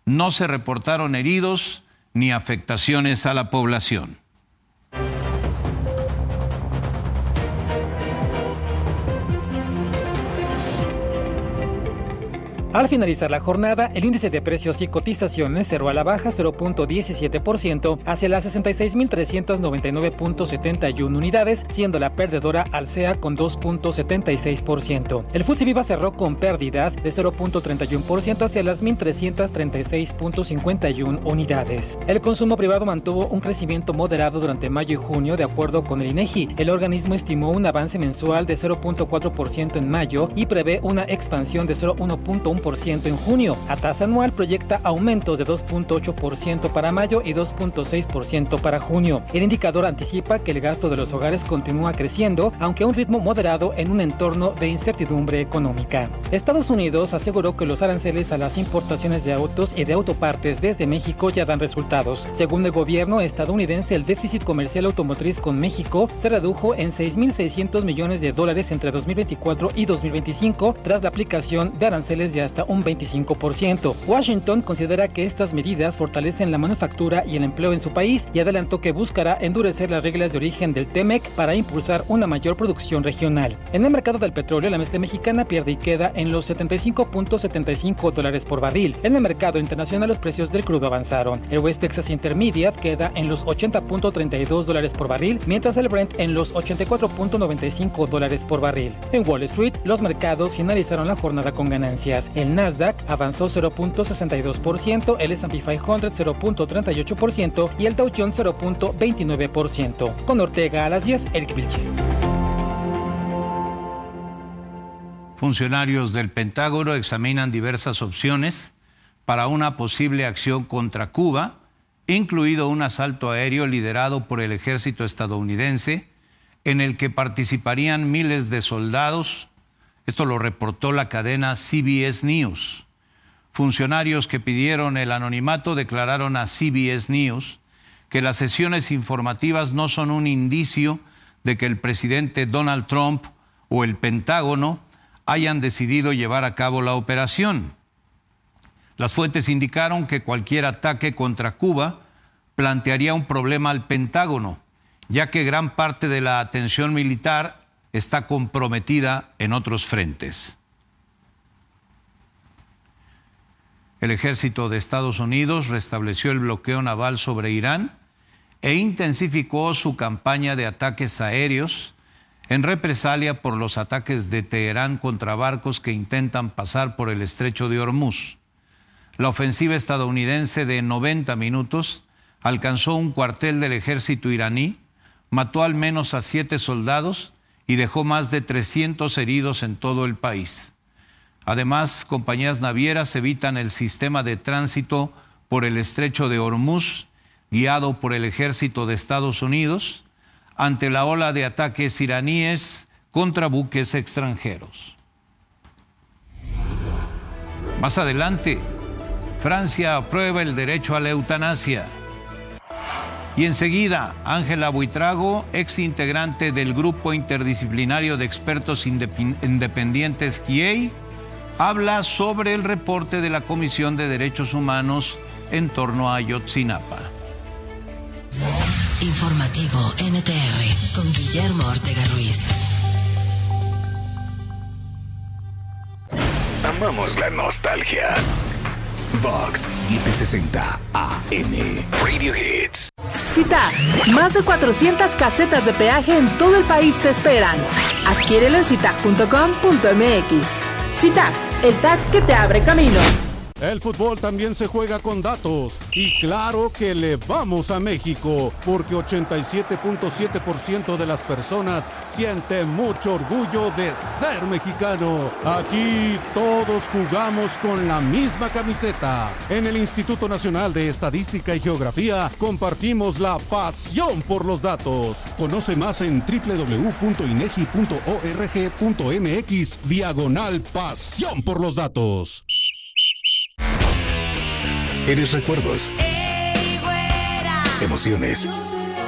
No se reportaron heridos ni afectaciones a la población. Al finalizar la jornada, el índice de precios y cotizaciones cerró a la baja 0.17% hacia las 66.399.71 unidades, siendo la perdedora Alsea con 2.76%. El FTSE Viva cerró con pérdidas de 0.31% hacia las 1.336.51 unidades. El consumo privado mantuvo un crecimiento moderado durante mayo y junio, de acuerdo con el INEGI. El organismo estimó un avance mensual de 0.4% en mayo y prevé una expansión de 0.1% en junio. A tasa anual proyecta aumentos de 2.8% para mayo y 2.6% para junio. El indicador anticipa que el gasto de los hogares continúa creciendo, aunque a un ritmo moderado en un entorno de incertidumbre económica. Estados Unidos aseguró que los aranceles a las importaciones de autos y de autopartes desde México ya dan resultados. Según el gobierno estadounidense, el déficit comercial automotriz con México se redujo en $6.600 millones entre 2024 y 2025 tras la aplicación de aranceles de hasta un 25%. Washington considera que estas medidas fortalecen la manufactura y el empleo en su país y adelantó que buscará endurecer las reglas de origen del TEMEC para impulsar una mayor producción regional. En el mercado del petróleo, la mezcla mexicana pierde y queda en los $75.75 por barril. En el mercado internacional, los precios del crudo avanzaron. El West Texas Intermediate queda en los $80.32 por barril, mientras el Brent en los $84.95 por barril. En Wall Street, los mercados finalizaron la jornada con ganancias. El Nasdaq avanzó 0.62%, el S&P 500 0.38% y el Dow Jones 0.29%. Con Ortega a las 10, Eric Vilchis. Funcionarios del Pentágono examinan diversas opciones para una posible acción contra Cuba, incluido un asalto aéreo liderado por el ejército estadounidense, en el que participarían miles de soldados. Esto lo reportó la cadena CBS News. Funcionarios que pidieron el anonimato declararon a CBS News que las sesiones informativas no son un indicio de que el presidente Donald Trump o el Pentágono hayan decidido llevar a cabo la operación. Las fuentes indicaron que cualquier ataque contra Cuba plantearía un problema al Pentágono, ya que gran parte de la atención militar está comprometida en otros frentes. El ejército de Estados Unidos restableció el bloqueo naval sobre Irán e intensificó su campaña de ataques aéreos en represalia por los ataques de Teherán contra barcos que intentan pasar por el estrecho de Hormuz. La ofensiva estadounidense de 90 minutos alcanzó un cuartel del ejército iraní, mató al menos a 7 soldados y dejó más de 300 heridos en todo el país. Además, compañías navieras evitan el sistema de tránsito por el estrecho de Hormuz, guiado por el ejército de Estados Unidos, ante la ola de ataques iraníes contra buques extranjeros. Más adelante, Francia aprueba el derecho a la eutanasia. Y enseguida, Ángela Buitrago, ex integrante del Grupo Interdisciplinario de Expertos Independientes CIEI, habla sobre el reporte de la Comisión de Derechos Humanos en torno a Ayotzinapa. Informativo NTR con Guillermo Ortega Ruiz. Amamos la nostalgia. Vox 760 AM. Radio Hits. CITAG, más de 400 casetas de peaje en todo el país te esperan. Adquiérelo en citag.com.mx. CITAG, el tag que te abre camino. El fútbol también se juega con datos y claro que le vamos a México porque 87.7% de las personas siente mucho orgullo de ser mexicano. Aquí todos jugamos con la misma camiseta. En el Instituto Nacional de Estadística y Geografía compartimos la pasión por los datos. Conoce más en www.inegi.org.mx/pasión por los datos. Eres recuerdos, emociones,